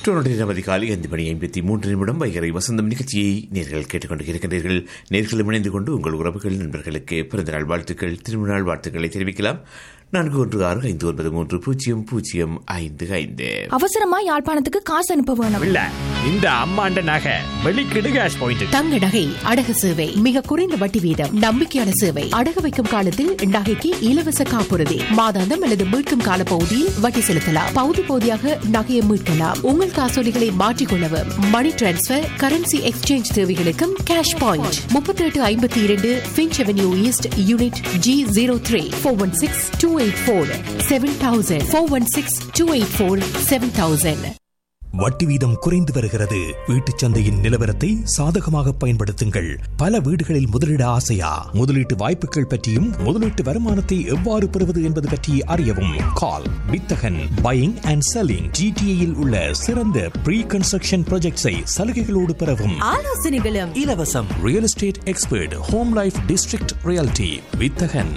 அதிகாலை 5:53 வைகரை வசந்தம் நிகழ்ச்சியை நேர்கள் கேட்டுக்கொண்டு இருக்கின்றீர்கள். நேர்கள் இணைந்து கொண்டு உங்கள் உறவுகள் நண்பர்களுக்கு பிறந்தநாள் வாழ்த்துக்கள், திருமணநாள் வாழ்த்துக்களை தெரிவிக்கலாம். 41690055. அவசரமா யாழ்ப்பாணத்துக்கு காசு அனுப்ப வேணும். இல்ல, இந்த அம்மாண்ட நகை வெளிக்கிடு கேஷ் பாயிண்ட். தங்க நகை அடகு சேவை மிக குறைந்த வட்டி வீதம், நம்பிக்கையான சேவை. அடகு வைக்கும் காலத்தில் நகைக்கு இலவச காப்புறுதி, மாதாந்தம் அல்லது மீட்கும் கால பகுதியில் வட்டி செலுத்தலாம். பகுதி பகுதியாக நகையை மீட்கலாம். உங்கள் காசோலிகளை மாற்றிக்கொள்ளவும், மணி டிரான்ஸ்பர், கரன்சி எக்ஸ்சேஞ்ச் தேவைகளுக்கும் cash point. 3852 Finch avenue east, unit G03. 416-284-7000. 416-284-7000. வட்டி வீதம் குறைந்து வருகிறது. வீட்டுச் சந்தையின் நிலவரத்தை சாதகமாக பயன்படுத்துங்கள். பல வீடுகளில் முதலீட ஆசையா? முதலீட்டு வாய்ப்புகள் பற்றியும் முதலீட்டு வருமானத்தை எவ்வாறு பெறுவது என்பது பற்றி அறியவும் கால் வித்தகன் பையிங் அண்ட் செல்லிங். GTA உள்ள சிறந்த ப்ரீ கன்ஸ்ட்ரக்ஷன் ப்ராஜெக்ட்ஸை சலுகைகளோடு பெறவும் ஆலோசனைகளும் இலவசம். Real estate expert, home life district reality. வித்தகன்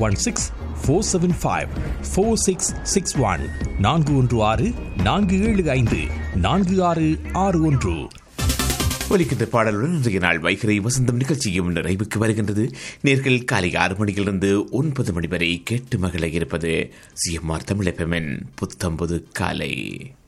416-475-4661. 416-475-4661. ஒலிக்கின்ற பாடலுடன் இன்றைய நாள் வைகரை வசந்தம் நிகழ்ச்சியும் நிறைவுக்கு வருகின்றது. நேர்கள் காலை 6 மணியிலிருந்து 9 மணி வரை கேட்டு மகிழ இருப்பது CMR தமிழ் FM புத்தம்பது காலை.